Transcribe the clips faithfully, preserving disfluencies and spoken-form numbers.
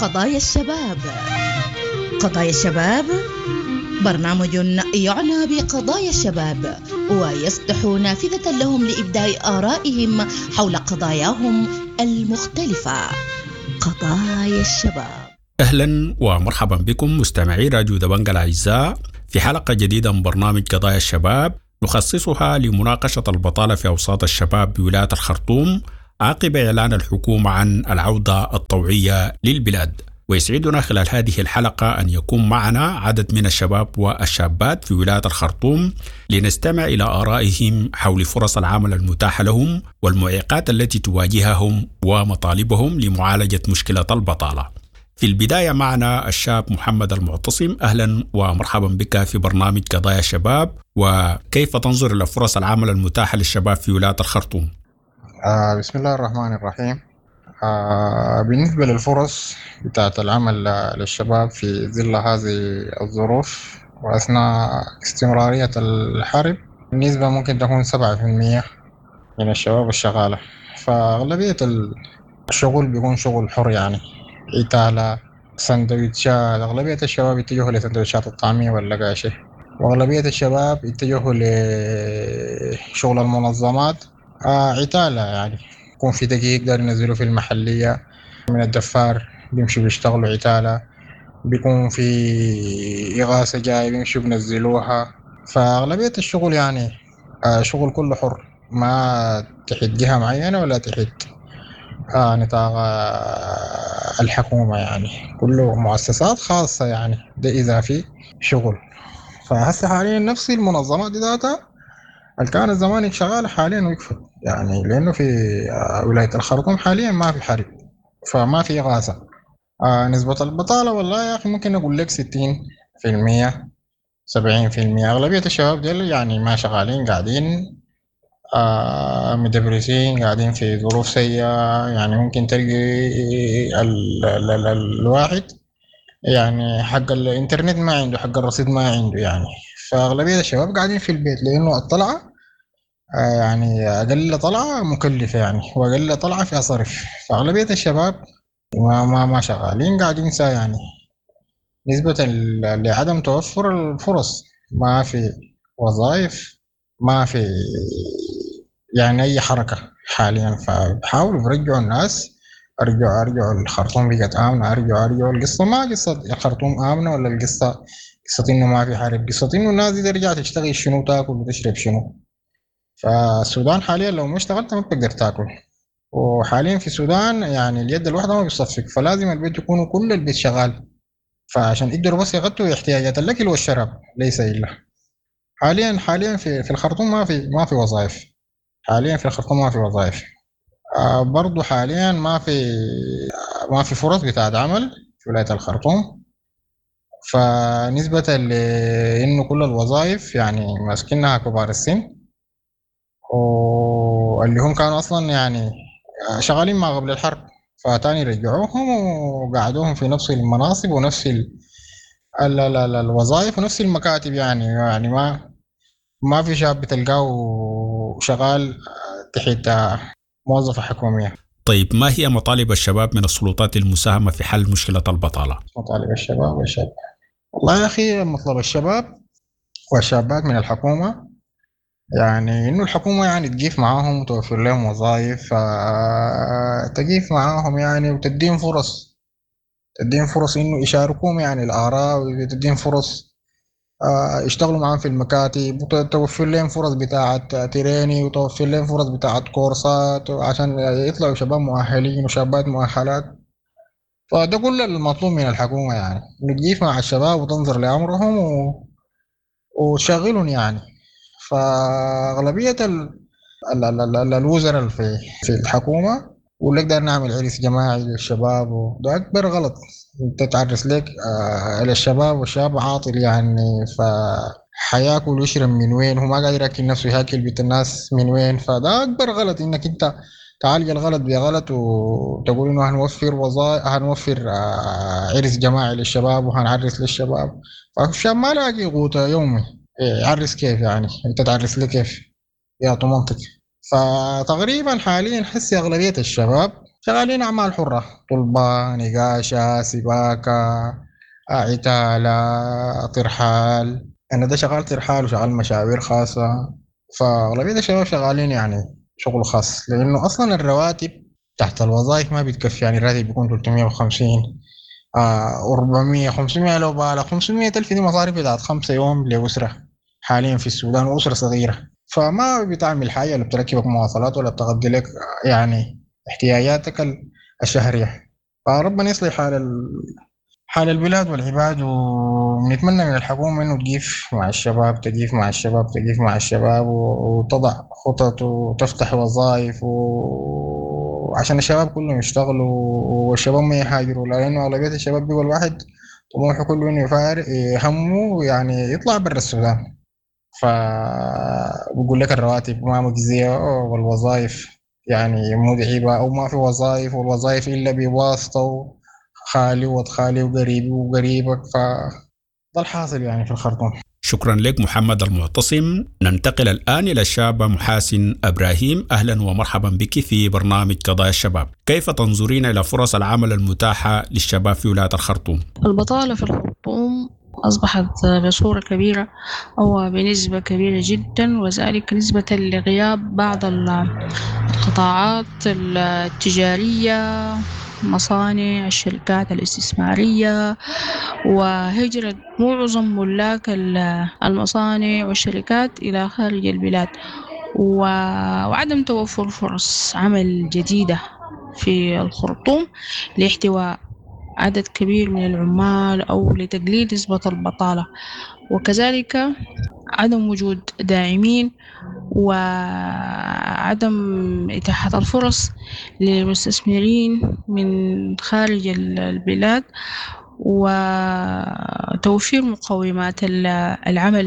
قضايا الشباب. قضايا الشباب برنامج يعنى بقضايا الشباب ويفتح نافذة لهم لإبداء آرائهم حول قضاياهم المختلفة. قضايا الشباب. أهلا ومرحبا بكم مستمعي راديو دبنجة الأعزاء في حلقة جديدة من برنامج قضايا الشباب نخصصها لمناقشة البطالة في أوساط الشباب بولاية الخرطوم عقب إعلان الحكومة عن العودة الطوعية للبلاد. ويسعدنا خلال هذه الحلقة أن يكون معنا عدد من الشباب والشابات في ولاية الخرطوم لنستمع إلى آرائهم حول فرص العمل المتاحة لهم والمعيقات التي تواجههم ومطالبهم لمعالجة مشكلة البطالة. في البداية معنا الشاب محمد المعتصم. أهلا ومرحبا بك في برنامج قضايا الشباب، وكيف تنظر إلى فرص العمل المتاحة للشباب في ولاية الخرطوم؟ آه بسم الله الرحمن الرحيم. آه بالنسبة للفرص بتاعت العمل للشباب في ظل هذه الظروف وأثناء استمرارية الحرب، النسبة ممكن تكون سبعة في المية من الشباب الشغالة. فأغلبية الشغل بيكون شغل حر، يعني إتالة، سندويتشات. أغلبية الشباب يتجهوا لسندويتشات الطعمية واللقاشة، وأغلبية الشباب يتجهوا لشغل المنظمات، آه عتالة، يعني يكون في دقيق يقدر ينزلوا في المحلية من الدفار بيمشوا بيشتغلوا عتالة، بيكون في إغاثة جاي بيمشوا بينزلوها. فأغلبية الشغل يعني آه شغل كله حر، ما تحت جهة معينة ولا تحت آه نطاق آه الحكومة، يعني كله مؤسسات خاصة، يعني ده إذا في شغل. فهسه حاليا نفس المنظمات ذاتها اللي كانت زمان شغالة حاليا وقفت، يعني لأنه في ولاية الخرطوم حاليا ما في حرب، فما في إغاثة. آه نسبة البطالة والله يا أخي ممكن أقول لك ستين في المية سبعين في المية. أغلبية الشباب ديل يعني ما شغالين، قاعدين آه مدبرسين، قاعدين في ظروف سيئة. يعني ممكن تلقي ال ال ال الواحد يعني حق الإنترنت ما عنده، حق الرصيد ما عنده يعني. فأغلبية الشباب قاعدين في البيت لأنه الطلعة آه يعني أقل طلعة مكلفة، يعني وأقل طلعة فيها صرف. فأغلبية الشباب ما ما ما شغالين، قاعدين سا يعني نسبة لعدم توفر الفرص، ما في وظائف، ما في يعني أي حركة حاليا. فبحاولوا يرجعوا الناس، أرجعوا أرجعوا الخرطوم بقت آمنة، أرجعوا أرجعوا القصة ما قصة الخرطوم آمنة ولا القصة قصة إنه ما في حرب، قصة إنه الناس دي ترجع تشتغل شنو، تاكل وتشرب شنو. فالسودان حاليا لو ما اشتغلت ما بتقدر تاكل، وحاليا في السودان يعني اليد الواحدة ما بيصفق، فلازم البيت يكونوا كل البيت شغال، فعشان يقدروا بس يغطوا احتياجات الأكل والشراب ليس إلا. حاليا حاليا في في الخرطوم ما في ما في وظائف، حاليا في الخرطوم ما في وظائف. آه برضو حاليا ما في ما في فرص بتاعت عمل في ولاية الخرطوم. فنسبة لإنه كل الوظائف يعني ماسكينها كبار السن، واللي هم كانوا أصلا يعني شغالين ما قبل الحرب، فتاني رجعوهم وقعدوهم في نفس المناصب ونفس ال ال ال ال الوظائف ونفس المكاتب. يعني يعني ما ما في شاب بتلقاه شغال تحت موظفة حكومية. طيب، ما هي مطالب الشباب من السلطات المساهمة في حل مشكلة البطالة؟ مطالب الشباب والشاب والله يا أخي، مطلب الشباب والشابات من الحكومة يعني إنه الحكومة يعني تقيف معاهم وتوفر لهم وظائف، تقيف معاهم يعني وتدين فرص، تدين فرص إنه يشاركوهم يعني الآراء، وتدين فرص يشتغلوا معاهم في المكاتب، وتوفر لهم فرص بتاعة تريني، وتوفر لهم فرص بتاعة كورسات عشان يطلعوا شباب مؤهلين وشابات مؤهلات. فده كل المطلوب من الحكومة، يعني إنه تقيف مع الشباب وتنظر لأمرهم و... وتشغلهم يعني. فأغلبية ال... ال... ال... ال... الوزراء في في الحكومة واللي نقدر نعمل عرس جماعي للشباب، وده أكبر غلط. أنت تعرس لك آه للشباب، والشباب عاطل يعني، فحياكل ويشرب من وين؟ هو ما قادر ياكل نفسه، ياكل بيت الناس من وين؟ فده أكبر غلط، إنك أنت تعالج الغلط بغلط وتقول إنه هنوفر وظائف، هنوفر آه عرس جماعي للشباب وهنعرس للشباب. فالشاب ما لاقي قوت يومي، يعرس كيف يعني؟ أنت تعرس لي كيف؟ يا منطق. فتقريبا حاليا حسي أغلبية الشباب شغالين أعمال حرة، طلبة، نقاشة، سباكة، عتالة، ترحال. أنا ده شغال ترحال وشغال مشاوير خاصة. فأغلبية الشباب شغالين يعني شغل خاص، لأنه أصلا الرواتب تحت الوظائف ما بتكفي. يعني الراتب بيكون ثلاثمية وخمسين آه أربعمية خمسمية، لو بالغ خمسمية ألف دي مصاريف بتاعت خمسة يوم لأسرة حاليا في السودان، وأسرة صغيرة. فما بتعمل حاجة، ولا بتركبك مواصلات، ولا بتغطي لك يعني احتياجاتك الشهرية. فربنا يصلح حال ال... حال البلاد والعباد. ونتمنى من الحكومة إنه تجيف مع الشباب، تجيف مع الشباب، تجيف مع الشباب، وتضع خطط وتفتح وظائف و... عشان الشباب كلهم يشتغلوا، والشباب ما يهاجروا، لأنه أغلبية الشباب بيقول واحد طموحه كله إنه يفارق همه يعني يطلع برا السودان. فبقول لك الرواتب ما مجزية، والوظائف يعني متعبة، أو ما في وظائف، والوظائف إلا بواسطة خالي وخالي وقريبي وقريبك. فده الحاصل يعني في الخرطوم. شكرا لك محمد المعتصم. ننتقل الآن إلى الشابة محاسن إبراهيم. أهلا ومرحبا بك في برنامج قضايا الشباب. كيف تنظرين إلى فرص العمل المتاحة للشباب في ولاية الخرطوم؟ البطالة في الخرطوم أصبحت بصورة كبيرة أو بنسبة كبيرة جدا، وذلك نسبة لغياب بعض القطاعات التجارية، مصانع، الشركات الاستثمارية، وهجرة معظم ملاك المصانع والشركات إلى خارج البلاد، وعدم توفر فرص عمل جديدة في الخرطوم لاحتواء عدد كبير من العمال أو لتقليل نسبة البطالة، وكذلك عدم وجود داعمين وعدم إتاحة الفرص للمستثمرين من خارج البلاد، وتوفير مقومات العمل،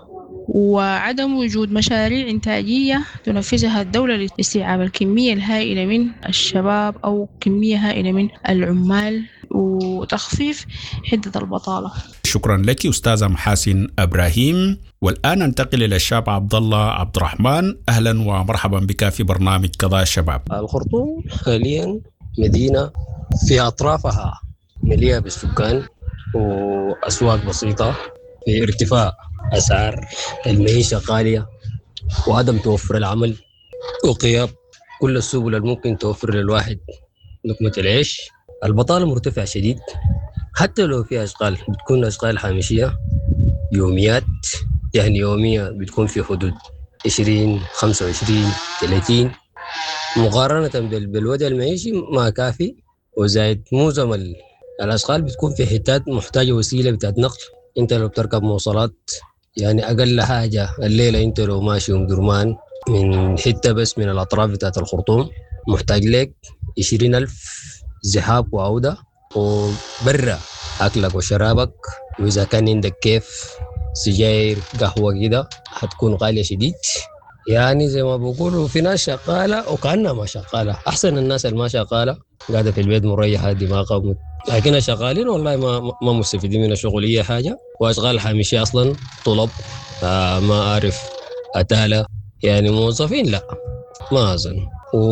وعدم وجود مشاريع إنتاجية تنفذها الدولة لاستيعاب الكمية الهائلة من الشباب أو كمية هائلة من العمال وتخفيف حدة البطالة. شكرا لك أستاذة محاسن إبراهيم. والآن ننتقل إلى الشاب عبد الله عبد الرحمن. أهلا ومرحبا بك في برنامج قضايا الشباب. الخرطوم حاليا مدينة في أطرافها مليئة بالسكان وأسواق بسيطة، في ارتفاع أسعار المعيشة غالية، وعدم توفر العمل، وغياب كل السبل الممكن توفر للواحد لقمة العيش. البطالة مرتفعة شديد، حتى لو في أشغال بتكون أشغال هامشية يوميات، يعني يومية بتكون في حدود عشرين خمسة وعشرين ثلاثين، مقارنة بالوضع المعيشي ما كافي. وزايد معظم الأشغال بتكون في حتات محتاجة وسيلة بتاعت نقل. انت لو بتركب مواصلات يعني أقل حاجة الليلة انت لو ماشي أم درمان من حتة بس من الأطراف بتاعت الخرطوم محتاج لك عشرين ألف زحاب وعودة، وبرا أكلك وشرابك، وإذا كان عندك كيف سجاير قهوة كده هتكون غالية شديد. يعني زي ما بقولوا في ناس شغالة وكأنها ما شغالة. أحسن الناس اللي ما شغالة قاعدة في البيت مريحة دماغها، لكن شغالين والله ما ما مستفيدين من الشغلية حاجة. وأشغال حامشية أصلا طلب آه ما أعرف أتالة، يعني موظفين لا ما أظن.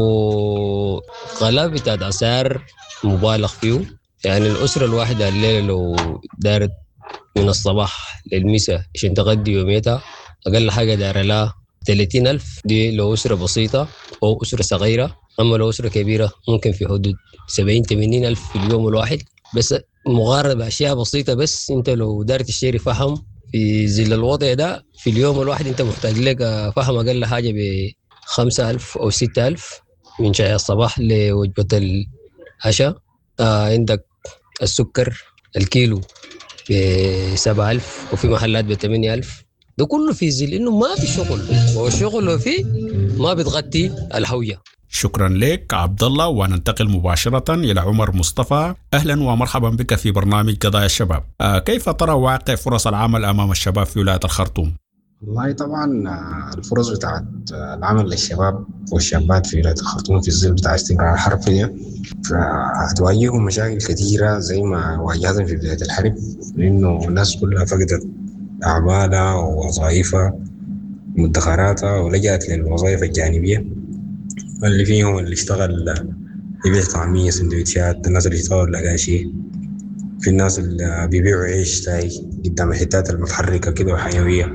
وغلاء بتاعت أسعار مبالغ فيه، يعني الأسرة الواحدة الليلة لو دارت من الصباح للمساء عشان تغدي يوميتها أقل حاجة دار لها ثلاثين ألف، دي لو أسرة بسيطة أو أسرة صغيرة. أما لو أسرة كبيرة ممكن في حدود سبعين ثمانين ألف في اليوم الواحد، بس مقارنة بأشياء بسيطة. بس أنت لو دارت تشتري فحم في ظل الوضع ده في اليوم الواحد أنت محتاج لك فحم أقل حاجة بخمسة ألف أو ستة ألف من شاي الصباح لوجبة العشاء. آه عندك السكر الكيلو بسبعة ألف، وفي محلات بثمانية ألف. ده كله في ظل إنه ما في شغل، والشغل لو فيه ما بتغطي الهوية. شكرا لك عبد الله. وننتقل مباشرة إلى عمر مصطفى. أهلا ومرحبا بك في برنامج قضايا الشباب. آه كيف ترى واقع فرص العمل أمام الشباب في ولاية الخرطوم؟ والله طبعا الفرص بتاعت العمل للشباب والشابات في ولاية الخرطوم في الظل بتاع استمرار الحرب فيها، فهتواجههم مشاكل كثيرة زي ما واجهتهم في بداية الحرب، لأنه الناس كلها فقدت أعمالها ووظائفها ومدخراتها ولجأت للوظائف الجانبية، اللي فيهم اللي اشتغل يبيع طعمية سندوتشات، الناس اللي يطور لقاشي، في الناس اللي بيبيعوا عيش تاي قدام الحتات المتحركة كده وحيوية.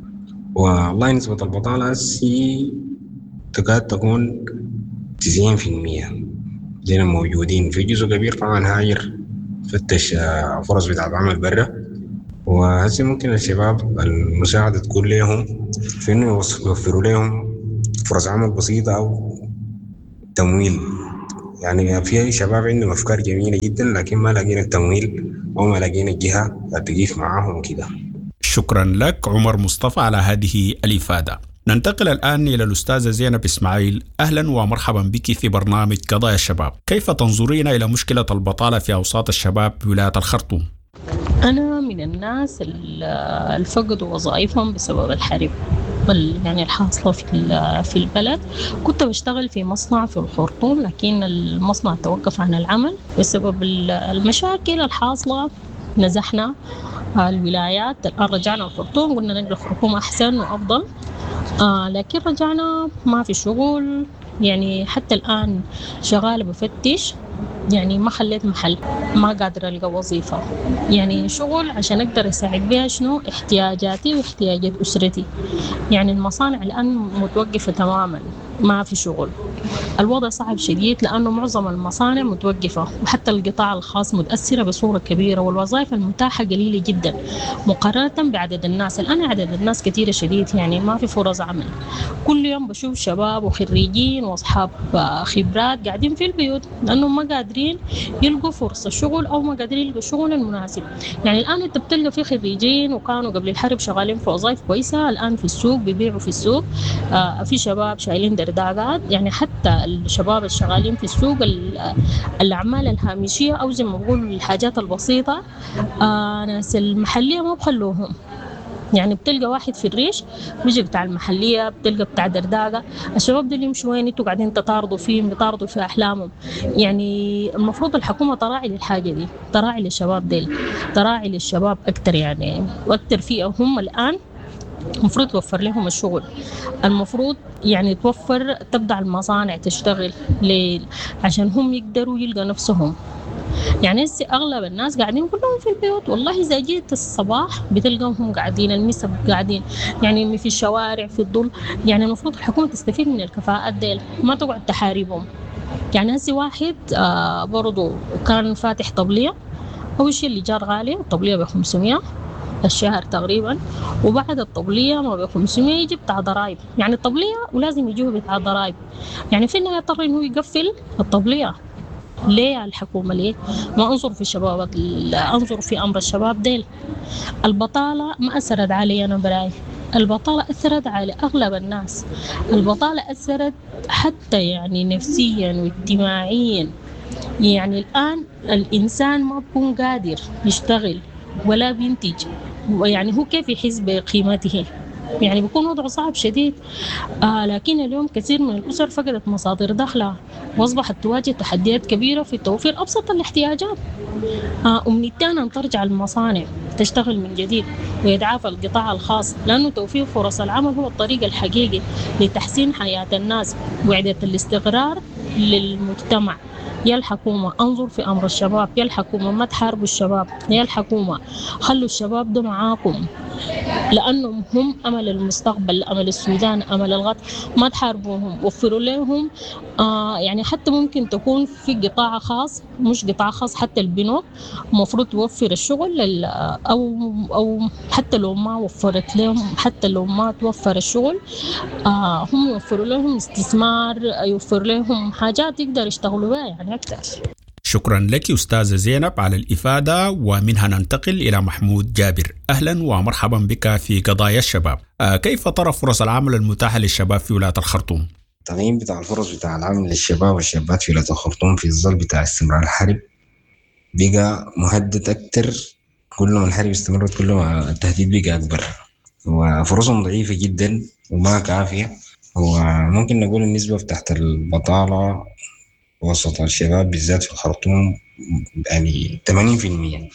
والله نسبة البطالة هي تكاد تكون تسعين في المية زينا موجودين. في جزء كبير طبعا هاجر فتش فرص بتاعت عمل برا، وهسي ممكن الشباب المساعدة تكون لهم في إنه يوفروا لهم فرص عمل بسيطة أو تمويل. يعني في شباب عندهم أفكار جميلة جدا لكن ما لاقين التمويل وما لاقين الجهة تقيف معاهم كده. شكرا لك عمر مصطفى على هذه الإفادة. ننتقل الآن إلى الأستاذة زينب إسماعيل. أهلا ومرحبا بك في برنامج قضايا الشباب. كيف تنظرين إلى مشكلة البطالة في أوساط الشباب بولاية الخرطوم؟ أنا من الناس اللي فقدوا وظائفهم بسبب الحرب يعني الحاصلة في في البلد. كنت بشتغل في مصنع في الخرطوم، لكن المصنع توقف عن العمل بسبب المشاكل الحاصلة. نزحنا الولايات، الآن رجعنا الخرطوم، قلنا نقل الخرطوم أحسن وأفضل. آه لكن رجعنا ما في شغل، يعني حتى الآن شغالة بفتش، يعني ما خليت محل، ما قادرة ألقى وظيفة يعني شغل عشان أقدر أساعد بها شنو احتياجاتي واحتياجات أسرتي. يعني المصانع الآن متوقفة تماما، ما في شغل. الوضع صعب شديد لأنه معظم المصانع متوقفة، وحتى القطاع الخاص متأثرة بصورة كبيرة، والوظائف المتاحة قليلة جدا مقارنة بعدد الناس. الآن عدد الناس كثيرة شديد، يعني ما في فرص عمل. كل يوم بشوف شباب وخريجين وأصحاب خبرات قاعدين في البيوت لأنهم ما قادرين يلقوا فرصة شغل أو ما قادرين يلقوا شغل المناسب. يعني الآن أنت بتلقى في خريجين وكانوا قبل الحرب شغالين في وظائف كويسة، الآن في السوق بيبيعوا في السوق. آه في شباب شايلين درداقات، يعني حتى الشباب الشغالين في السوق الأعمال الهامشية أو زي ما بقول الحاجات البسيطة، آه ناس المحلية ما بخلوهم. يعني بتلقى واحد في الريش بيجي بتاع المحلية، بتلقى بتاع درداقة. الشباب دول يمشوا وين؟ انتوا قاعدين تطاردوا فيهم، بيطاردوا في أحلامهم. يعني المفروض الحكومة تراعي للحاجة دي، تراعي للشباب ديل، تراعي للشباب أكتر يعني، وأكتر فيه هم الآن. المفروض توفر لهم الشغل، المفروض يعني توفر تبدأ المصانع تشتغل ليل عشان هم يقدروا يلقى نفسهم. يعني هسه أغلب الناس قاعدين كلهم في البيوت. والله إذا جيت الصباح بتلقاهم قاعدين، المسب قاعدين يعني في الشوارع في الظل. يعني المفروض الحكومة تستفيد من الكفاءات ديل، ما تقعد تحاربهم. يعني هسه واحد آه برضو كان فاتح طبلية، أول شيء اللي جار غالي الطبلية بخمسمية الشهر تقريبا، وبعد الطبلية ما بخمسمية يجي بتاع ضرائب. يعني الطبلية ولازم يجيه بتاع ضرائب. يعني في النهاية يضطر إنه يقفل الطبلية. ليه الحكومة ليه ما أنظر في الشباب، أنظر في أمر الشباب ديل؟ البطالة ما أثرت علي أنا براي، البطالة أثرت على أغلب الناس. البطالة أثرت حتى يعني نفسيا واجتماعيا. يعني الآن الإنسان ما بيكون قادر يشتغل ولا بينتج، يعني هو كيف يحس بقيمته؟ يعني بيكون وضعه صعب شديد. آه لكن اليوم كثير من الأسر فقدت مصادر دخلها وأصبحت تواجه تحديات كبيرة في توفير أبسط الاحتياجات. آه أمنيتنا أن ترجع المصانع تشتغل من جديد ويتعافى القطاع الخاص، لأنه توفير فرص العمل هو الطريق الحقيقي لتحسين حياة الناس وإعادة الاستقرار للمجتمع. يا الحكومة انظر في أمر الشباب، يا الحكومة ما تحاربوا الشباب، يا الحكومة خلوا الشباب ده معاكم لأنهم هم أمل المستقبل، أمل السودان، أمل الغد. ما تحاربوهم، وفروا لهم. آه يعني حتى ممكن تكون في قطاع خاص، مش قطاع خاص، حتى البنوك مفروض توفر الشغل، أو أو حتى لو ما وفرت لهم، حتى لو ما توفر الشغل آه هم يوفروا لهم استثمار، يوفر لهم حاجات يقدر يشتغلوا بها يعني أكتر. شكرا لك أستاذة زينب على الإفادة. ومنها ننتقل إلى محمود جابر. أهلا ومرحبا بك في قضايا الشباب. آه كيف ترى فرص العمل المتاحة للشباب في ولاية الخرطوم؟ التقييم بتاع الفرص بتاع العمل للشباب والشابات في ولاية الخرطوم في الظل بتاع استمرار الحرب بقى مهدد أكتر. كل ما الحرب استمرت كل ما التهديد بقى أكبر، وفرصهم ضعيفة جدا وما كافية. وممكن نقول النسبة تحت البطالة وسط الشباب بالذات في الخرطوم يعني ثمانين في المية،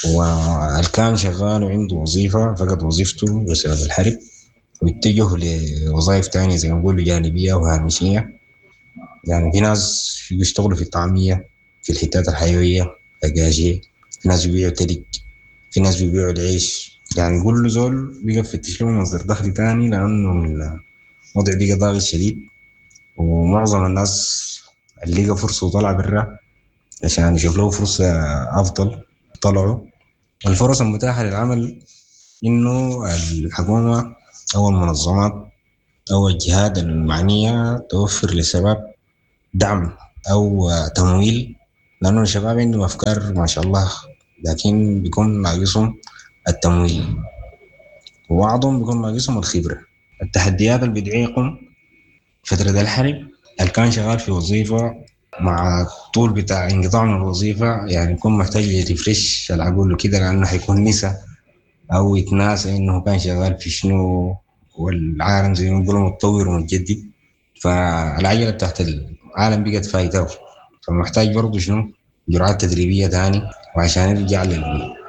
والكان شغال وعنده وظيفة فقد وظيفته بسبب الحرب واتجه لوظائف تانية زي ما نقول جانبية وهامشية. يعني في ناس بيشتغلوا في الطعمية، في الحتات الحيوية، الدجاجية، في ناس بيبيعوا تلج، في ناس بيبيعوا العيش. يعني كل زول بيقى يفتش له مصدر دخل تاني، لأنه الوضع بيقى ضاغط شديد، ومعظم الناس اللي لقى فرصة وطلع برا عشان يشوف له فرصة أفضل طلعوا. الفرص المتاحة للعمل إنه الحكومة أو المنظمات أو الجهات المعنية توفر للشباب دعم أو تمويل، لأنه الشباب عندهم أفكار ما شاء الله، لكن بيكون ناقصهم التمويل، وبعضهم بيكون ناقصهم الخبرة. التحديات اللي بتعيقهم فترة الحرب، اللي كان شغال في وظيفة مع طول بتاع انقطاع من الوظيفة يعني يكون محتاج يريفريش العقول وكده، لأنه حيكون نسى أو يتناسى إنه كان شغال في شنو، والعالم زي ما بيقولوا متطور ومتجدد، فالعجلة بتاعت العالم بقت فايته، فمحتاج برضو شنو جرعات تدريبية تاني وعشان يرجع